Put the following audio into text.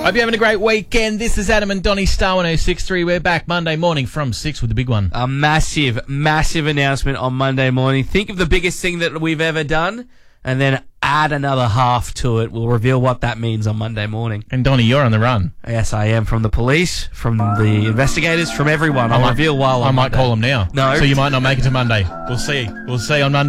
Hope you're having a great weekend. This is Adam and Donnie, Star 1063. We're back Monday morning from 6 with the big one. A massive announcement on Monday morning. Think of the biggest thing that we've ever done, and then add another half to it. We'll reveal what that means on Monday morning. And Donnie, you're on the run. Yes, I am. From the police, from the investigators, from everyone. I'll reveal while on I might Monday. call them now. No. So you might not make it to Monday. We'll see. We'll see on Monday.